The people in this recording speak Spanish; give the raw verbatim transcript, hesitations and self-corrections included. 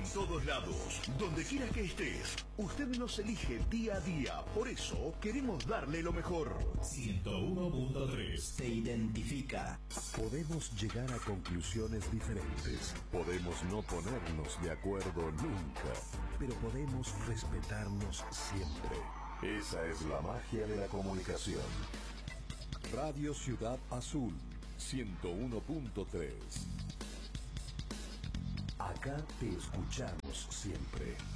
todos lados, donde quiera que estés. Usted nos elige día a día, por eso queremos darle lo mejor. ciento uno punto tres te identifica. Podemos llegar a conclusiones diferentes, podemos no ponernos de acuerdo nunca, pero podemos respetarnos siempre. Esa es la magia de la comunicación. Radio Ciudad Azul, ciento uno punto tres. Acá te escuchamos siempre.